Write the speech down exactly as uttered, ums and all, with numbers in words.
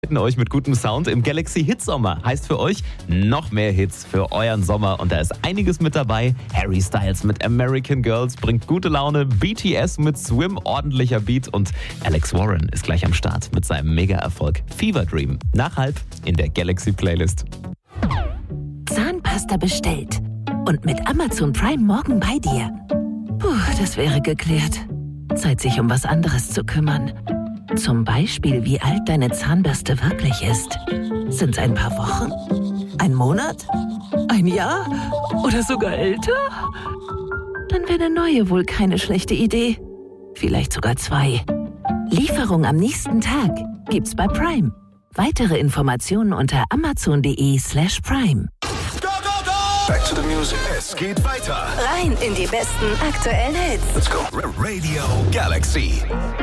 Euch mit gutem Sound im Galaxy Hit Sommer. Heißt für euch noch mehr Hits für euren Sommer und da ist einiges mit dabei. Harry Styles mit American Girls bringt gute Laune, B T S mit Swim, ordentlicher Beat und Alex Warren ist gleich am Start mit seinem Mega-Erfolg Fever Dream. Nach halb in der Galaxy Playlist. Zahnpasta bestellt und mit Amazon Prime morgen bei dir. Puh, das wäre geklärt. Zeit, sich um was anderes zu kümmern. Zum Beispiel, wie alt deine Zahnbürste wirklich ist. Sind's ein paar Wochen? Ein Monat? Ein Jahr? Oder sogar älter? Dann wäre eine neue wohl keine schlechte Idee. Vielleicht sogar zwei. Lieferung am nächsten Tag gibt's bei Prime. Weitere Informationen unter amazon.de slash prime. Go, go, go! Back to the music. Es geht weiter. Rein in die besten aktuellen Hits. Let's go. Radio Galaxy.